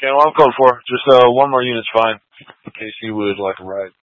Yeah, well, I'm code 4. Just one more unit's fine, in case you would like a ride.